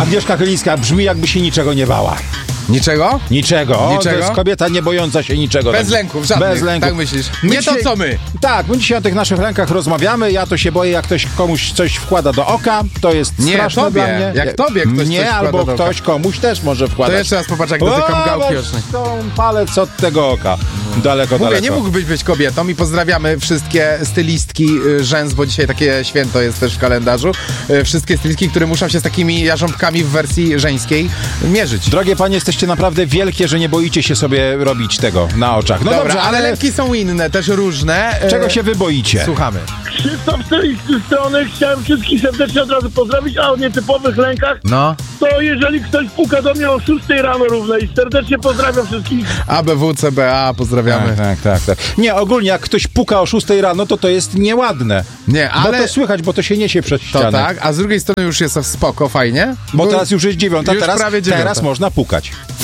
Agnieszka Chylińska brzmi, jakby się niczego nie bała. Niczego? Niczego. To jest kobieta nie bojąca się niczego. Bez lęków, żadnych. Bez lęków. Tak myślisz? Nie dzisiaj, to, co my. Tak, my dzisiaj o tych naszych lękach rozmawiamy. Ja to się boję, jak ktoś komuś coś wkłada do oka. To jest straszne tobie. dla mnie. Jak tobie ktoś nie, coś albo wkłada do ktoś oka. komuś też może wkładać. To jeszcze raz popatrz, jak dotykam gałki ocznej. Palec od tego oka. Daleko. Nie mógłbyś być kobietą i pozdrawiamy wszystkie stylistki rzęs, bo dzisiaj takie święto jest też w kalendarzu. Wszystkie stylistki, które muszą się z takimi jarząbkami w wersji żeńskiej mierzyć. Drogie panie, jesteście naprawdę wielkie, że nie boicie się sobie robić tego na oczach. No dobra, dobrze, ale lęki są inne, też różne. Czego się wy boicie? Słuchamy. Krzysztof z tej strony, chciałem wszystkich serdecznie od razu pozdrowić, a o nietypowych lękach, no. To jeżeli ktoś puka do mnie o 6 rano równej, serdecznie pozdrawiam wszystkich. ABW, CBA, pozdrawiamy. Tak. Nie, ogólnie jak ktoś puka o 6 rano, to jest nieładne. Nie, ale... Bo to słychać, bo to się niesie przez ścianę. To tak, a z drugiej strony już jest spoko, fajnie. Bo teraz już jest 9, już prawie 9. Teraz można pukać.